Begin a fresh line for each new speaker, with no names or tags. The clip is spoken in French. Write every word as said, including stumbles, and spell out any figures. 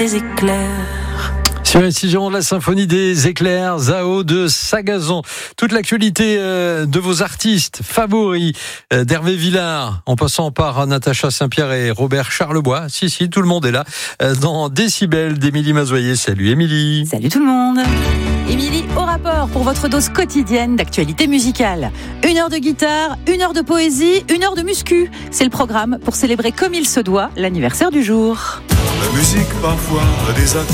Les éclairs.
Sur Incision, la symphonie des éclairs, Zao de Sagazan. Toute l'actualité euh, de vos artistes favoris, euh, d'Hervé Villard, en passant par Natacha Saint-Pierre et Robert Charlebois. Si, si, tout le monde est là. Euh, dans Décibel d'Émilie Mazoyer. Salut Émilie.
Salut tout le monde. Émilie au rapport pour votre dose quotidienne d'actualité musicale. Une heure de guitare, une heure de poésie, une heure de muscu. C'est le programme pour célébrer comme il se doit l'anniversaire du jour.
La musique parfois a des accords.